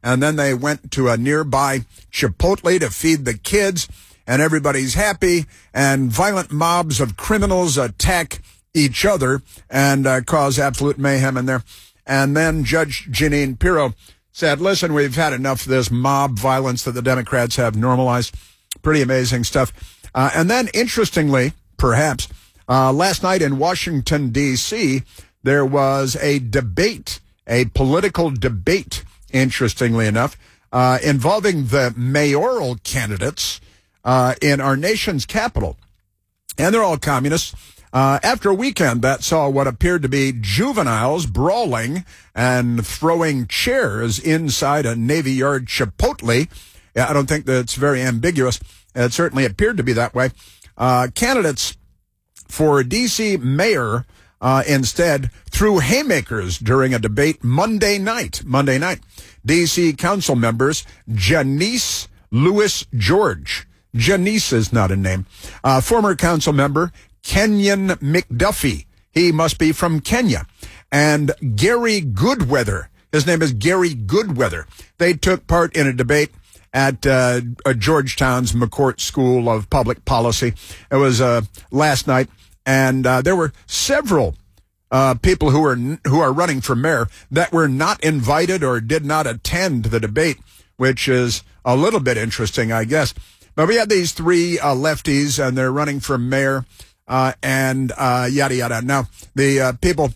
and then they went to a nearby Chipotle to feed the kids, and everybody's happy, and violent mobs of criminals attack each other and cause absolute mayhem in there. And then Judge Jeanine Pirro said, listen, we've had enough of this mob violence that the Democrats have normalized. Pretty amazing stuff. And then, interestingly, perhaps, last night in Washington, D.C., there was a debate, a political debate, interestingly enough, involving the mayoral candidates in our nation's capital. And they're all communists. After a weekend that saw what appeared to be juveniles brawling and throwing chairs inside a Navy Yard Chipotle, I don't think that's very ambiguous. It certainly appeared to be that way. Candidates for D.C. mayor instead threw haymakers during a debate Monday night. D.C. council members Janice Louis George. Janice is not a name. Former council member Kenyon McDuffie. He must be from Kenya. And Gary Goodweather. His name is Gary Goodweather. They took part in a debate at Georgetown's McCourt School of Public Policy. It was last night, and there were several people who are running for mayor that were not invited or did not attend the debate, which is a little bit interesting, I guess. But we had these three lefties, and they're running for mayor. And yada, yada. Now, the people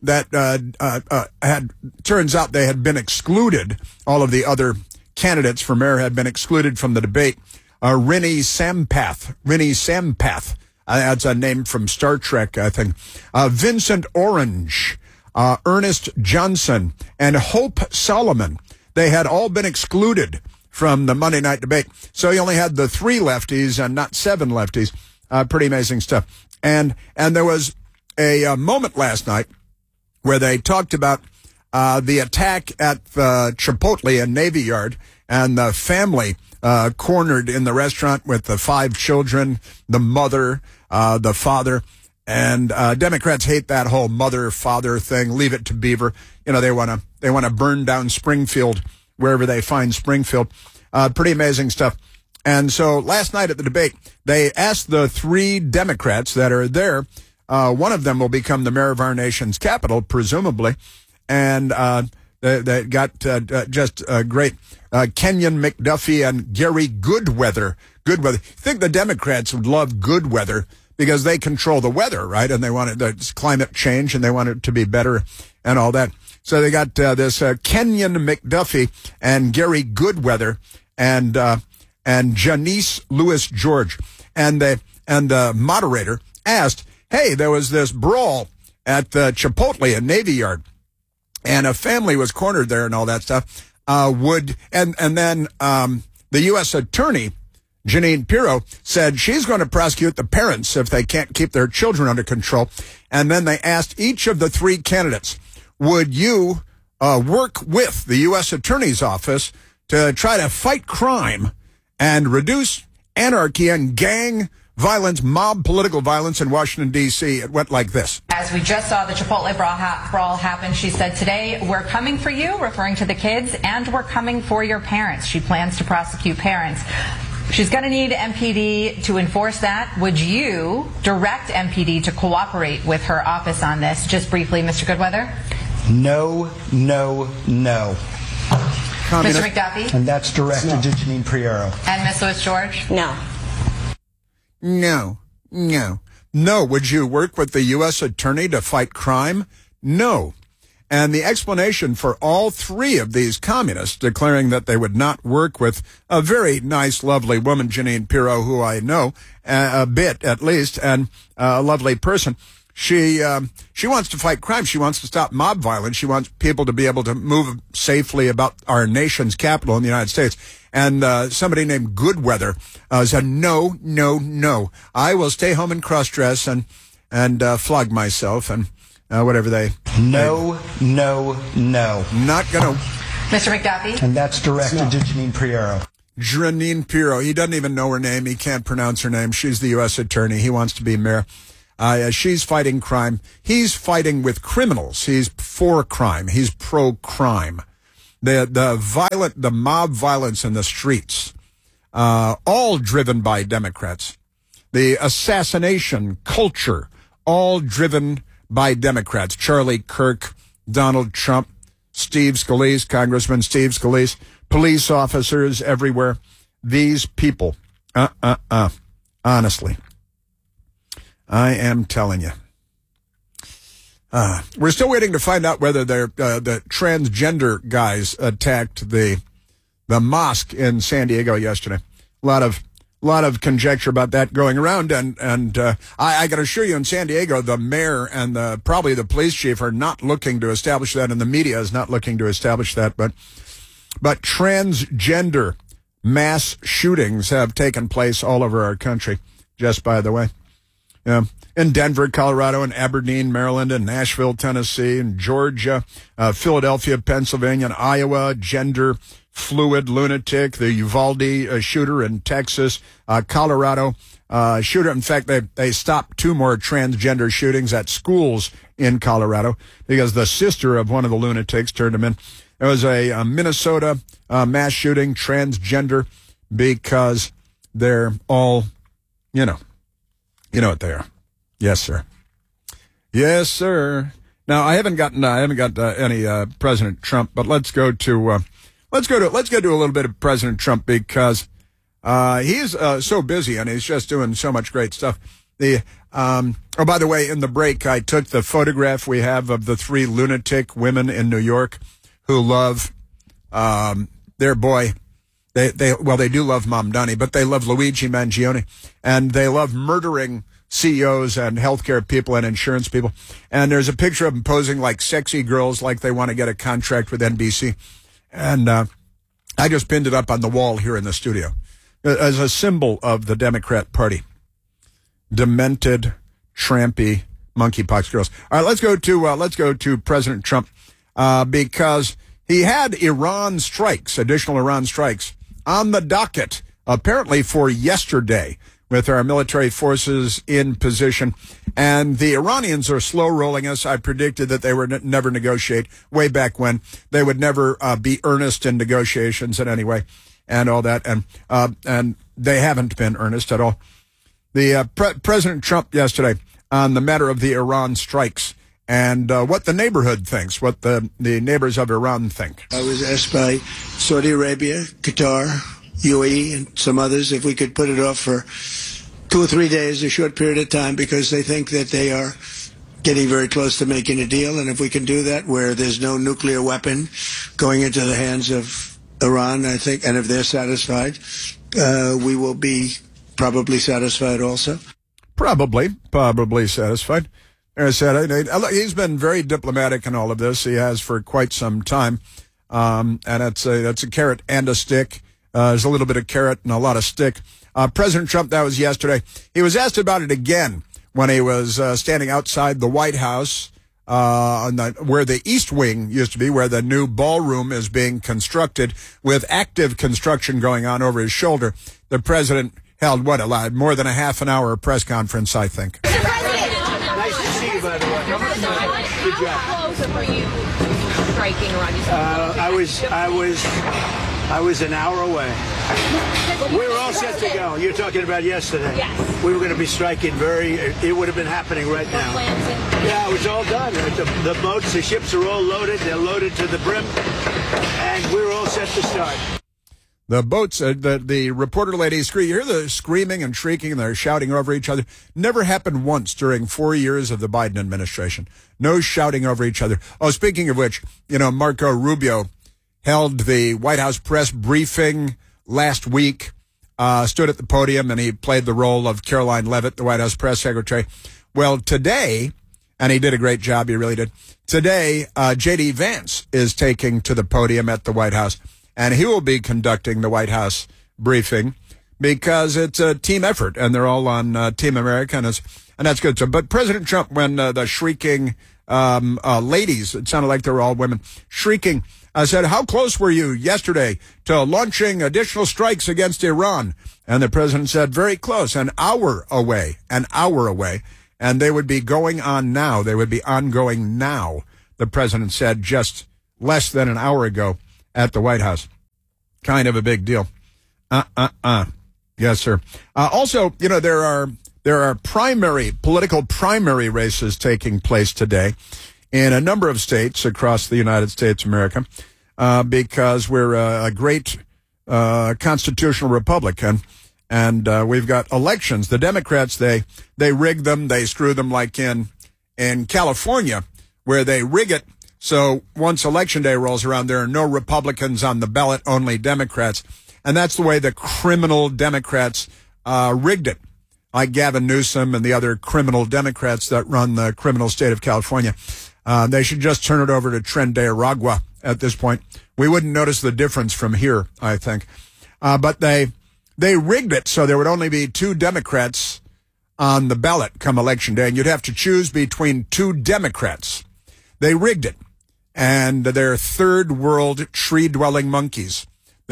that turns out they had been excluded, all of the other candidates for mayor had been excluded from the debate. Rinny Sampath, that's a name from Star Trek, I think. Vincent Orange, Ernest Johnson, and Hope Solomon. They had all been excluded from the Monday night debate. So you only had the three lefties and not seven lefties. Pretty amazing stuff. And there was a moment last night where they talked about the attack at the Chipotle in Navy Yard and the family cornered in the restaurant with the 5 children, the mother, the father. And Democrats hate that whole mother-father thing. Leave it to Beaver. You know, they want to burn down Springfield wherever they find Springfield. Pretty amazing stuff. And so last night at the debate, they asked the 3 Democrats that are there. One of them will become the mayor of our nation's capital, presumably. And they got just great Kenyon McDuffie and Gary Goodweather. I think the Democrats would love good weather because they control the weather, right? And they want the climate change, and they want it to be better and all that. So they got this Kenyon McDuffie and Gary Goodweather and Janice Louis George. And the moderator asked, hey, there was this brawl at the Chipotle in Navy Yard, and a family was cornered there and all that stuff. Then the U.S. attorney, Jeanine Pirro, said she's going to prosecute the parents if they can't keep their children under control. And then they asked each of the 3 candidates, would you work with the U.S. attorney's office to try to fight crime and reduce anarchy and gang violence, mob political violence in Washington, D.C.? It went like this. As we just saw the Chipotle brawl happen, she said, today we're coming for you, referring to the kids, and we're coming for your parents. She plans to prosecute parents. She's going to need MPD to enforce that. Would you direct MPD to cooperate with her office on this? Just briefly, Mr. Goodweather. No, no, no. Mr. McDuffie? And that's directed to Jeanine Pirro. And Ms. Louis George? No. No. Would you work with the U.S. attorney to fight crime? No. And the explanation for all 3 of these communists declaring that they would not work with a very nice, lovely woman, Jeanine Pirro, who I know a bit at least, and a lovely person. She wants to fight crime. She wants to stop mob violence. She wants people to be able to move safely about our nation's capital in the United States. And somebody named Goodweather said, no. I will stay home and cross-dress and flog myself and whatever they... No. Not going to... Mr. McDuffie? And that's directed to Jeanine Pirro. Jeanine Pirro. He doesn't even know her name. He can't pronounce her name. She's the U.S. attorney. He wants to be mayor. She's fighting crime. He's fighting with criminals. He's for crime. He's pro-crime. the mob violence in the streets, all driven by Democrats. The assassination culture, all driven by Democrats. Charlie Kirk, Donald Trump, Steve Scalise, Congressman Steve Scalise, police officers everywhere. These people, honestly, I am telling you. We're still waiting to find out whether the transgender guys attacked the mosque in San Diego yesterday. A lot of conjecture about that going around, and I got to assure you, in San Diego, the mayor and probably the police chief are not looking to establish that, and the media is not looking to establish that. But transgender mass shootings have taken place all over our country. Just by the way, in Denver, Colorado, and Aberdeen, Maryland, and Nashville, Tennessee, and Georgia, Philadelphia, Pennsylvania, and Iowa, gender fluid lunatic, the Uvalde shooter in Texas, Colorado shooter. In fact, they stopped 2 more transgender shootings at schools in Colorado because the sister of one of the lunatics turned them in. There was a Minnesota mass shooting, transgender, because they're all, you know what they are. Yes, sir. Yes, sir. Now, I haven't got any President Trump, but let's go to a little bit of President Trump, because he's so busy and he's just doing so much great stuff. By the way, in the break, I took the photograph we have of the 3 lunatic women in New York who love their boy. They do love Mamdani, but they love Luigi Mangione, and they love murdering CEOs and healthcare people and insurance people. And there's a picture of them posing like sexy girls, like they want to get a contract with NBC. And I just pinned it up on the wall here in the studio as a symbol of the Democrat Party. Demented, trampy, monkeypox girls. All right, let's go to President Trump, because he had additional Iran strikes on the docket, apparently for yesterday, with our military forces in position. And the Iranians are slow rolling us. I predicted that they would never negotiate way back when. They would never be earnest in negotiations in any way and all that. And they haven't been earnest at all. The President Trump yesterday on the matter of the Iran strikes and what the neighborhood thinks, what the neighbors of Iran think. I was asked by Saudi Arabia, Qatar, UAE, and some others if we could put it off for 2 or 3 days, a short period of time, because they think that they are getting very close to making a deal. And if we can do that where there's no nuclear weapon going into the hands of Iran, I think, and if they're satisfied, we will be probably satisfied also. Probably satisfied. I said, he's been very diplomatic in all of this. He has for quite some time. And that's a carrot and a stick. There's a little bit of carrot and a lot of stick. President Trump, that was yesterday. He was asked about it again when he was standing outside the White House, where the East Wing used to be, where the new ballroom is being constructed, with active construction going on over his shoulder. The president held, more than a half an hour press conference, I think. Nice to see you, by the way. Good job. How close were you striking Iran? I was an hour away. We were all set to go. You're talking about yesterday. Yes. We were going to be striking it would have been happening right now. Yeah, it was all done. The boats, the ships are all loaded. They're loaded to the brim. And we were all set to start. The boats, the reporter ladies, you hear the screaming and shrieking and they're shouting over each other. Never happened once during 4 years of the Biden administration. No shouting over each other. Oh, speaking of which, Marco Rubio held the White House press briefing last week, stood at the podium, and he played the role of Caroline Leavitt, the White House press secretary. Well, today, and he did a great job, he really did. Today, J.D. Vance is taking to the podium at the White House, and he will be conducting the White House briefing because it's a team effort, and they're all on Team America, and that's good. So, but President Trump, when the shrieking ladies, it sounded like they were all women, shrieking, I said, how close were you yesterday to launching additional strikes against Iran? And the president said, very close, an hour away. And they would be going on now. They would be ongoing now, the president said just less than an hour ago at the White House. Kind of a big deal. Yes, sir. Also, there are political primary races taking place today in a number of states across the United States of America, because we're a great constitutional republic, and we've got elections. The Democrats, they rig them, they screw them, like in California, where they rig it so once Election Day rolls around, there are no Republicans on the ballot, only Democrats. And that's the way the criminal Democrats rigged it, like Gavin Newsom and the other criminal Democrats that run the criminal state of California. They should just turn it over to Tren de Aragua at this point. We wouldn't notice the difference from here, I think. But they rigged it so there would only be 2 Democrats on the ballot come Election Day, and you'd have to choose between 2 Democrats. They rigged it, and they're third world tree-dwelling monkeys,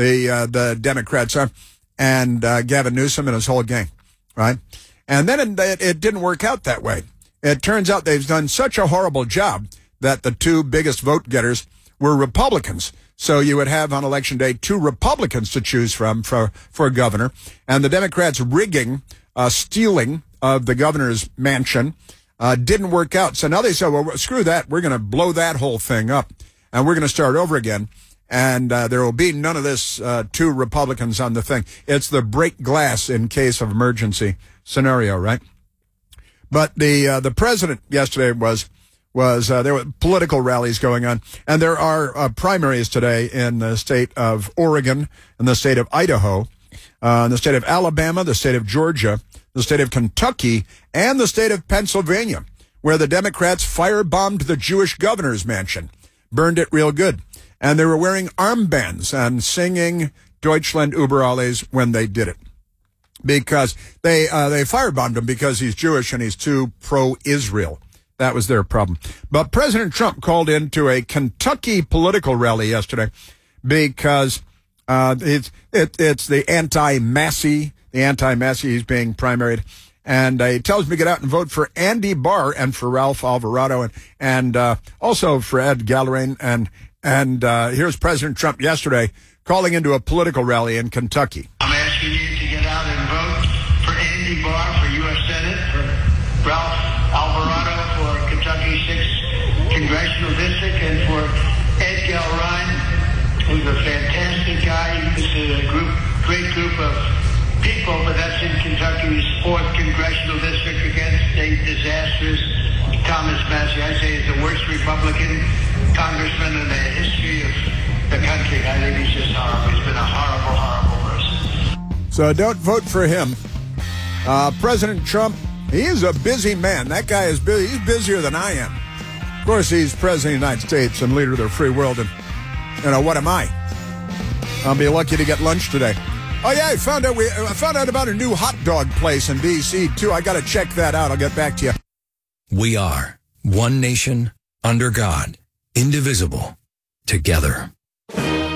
the Democrats are, and Gavin Newsom and his whole gang, right? And then it didn't work out that way. It turns out they've done such a horrible job that the 2 biggest vote getters were Republicans. So you would have on Election Day 2 Republicans to choose from for governor, and the Democrats rigging, stealing of the governor's mansion didn't work out. So now they said, well, screw that. We're going to blow that whole thing up, and we're going to start over again. And there will be none of this 2 Republicans on the thing. It's the break glass in case of emergency scenario, right? But the president yesterday there were political rallies going on, and there are primaries today in the state of Oregon, in the state of Idaho, in the state of Alabama, the state of Georgia, the state of Kentucky, and the state of Pennsylvania, where the Democrats firebombed the Jewish governor's mansion, burned it real good. And they were wearing armbands and singing Deutschland über alles when they did it, because they firebombed him because he's Jewish and he's too pro-Israel. That was their problem. But President Trump called into a Kentucky political rally yesterday because it's the anti-Massey. He's being primaried. And he tells me to get out and vote for Andy Barr and for Ralph Alvarado and also for Ed Gallarain. And here's President Trump yesterday calling into a political rally in Kentucky. I'm asking you to get out and vote for Andy Barr for U.S. Senate, for Ralph Alvarado for Kentucky 6th Congressional District, and for Ed Gallarain, who's a fantastic guy. This is a great group of people, but that's in Kentucky's 4th Congressional District against a disastrous Thomas Massey. I say he's the worst Republican congressman in the history of the country. I think he's just horrible. He's been a horrible, horrible person. So don't vote for him. President Trump, he is a busy man. That guy is busy. He's busier than I am. Of course, he's president of the United States and leader of the free world. And, what am I? I'll be lucky to get lunch today. Oh, yeah, I found out about a new hot dog place in D.C., too. I got to check that out. I'll get back to you. We are one nation, under God, indivisible, together.